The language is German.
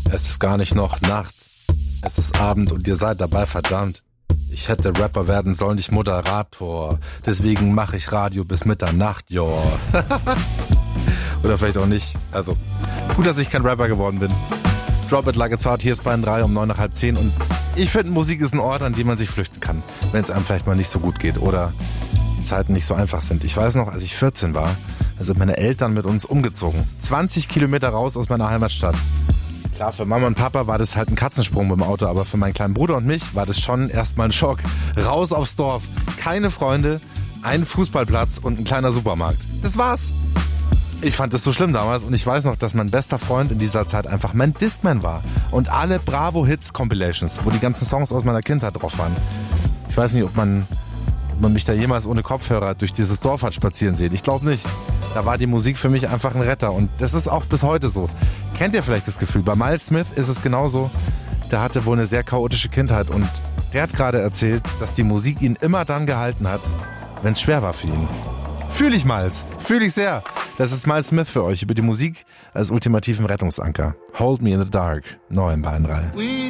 Es ist gar nicht noch Nacht. Es ist Abend und ihr seid dabei verdammt. Ich hätte Rapper werden sollen, nicht Moderator. Deswegen mache ich Radio bis Mitternacht, joa. Oder vielleicht auch nicht. Also, gut, dass ich kein Rapper geworden bin. Drop it like it's hot, hier ist Bayern 3 um 9 nach halb 10. Und ich finde, Musik ist ein Ort, an dem man sich flüchten kann. Wenn es einem vielleicht mal nicht so gut geht oder die Zeiten nicht so einfach sind. Ich weiß noch, als ich 14 war, da sind meine Eltern mit uns umgezogen. 20 Kilometer raus aus meiner Heimatstadt. Klar, für Mama und Papa war das halt ein Katzensprung mit dem Auto, aber für meinen kleinen Bruder und mich war das schon erstmal ein Schock. Raus aufs Dorf, keine Freunde, ein Fußballplatz und ein kleiner Supermarkt. Das war's. Ich fand das so schlimm damals und ich weiß noch, dass mein bester Freund in dieser Zeit einfach mein Discman war. Und alle Bravo-Hits-Compilations, wo die ganzen Songs aus meiner Kindheit drauf waren. Ich weiß nicht, ob man mich da jemals ohne Kopfhörer durch dieses Dorf hat spazieren sehen. Ich glaube nicht. Da war die Musik für mich einfach ein Retter und das ist auch bis heute so. Kennt ihr vielleicht das Gefühl? Bei Miles Smith ist es genauso. Der hatte wohl eine sehr chaotische Kindheit und der hat gerade erzählt, dass die Musik ihn immer dann gehalten hat, wenn es schwer war für ihn. Fühl ich Miles. Fühl ich sehr. Das ist Miles Smith für euch über die Musik als ultimativen Rettungsanker. Hold Me in the Dark. Neu im Bayern 3.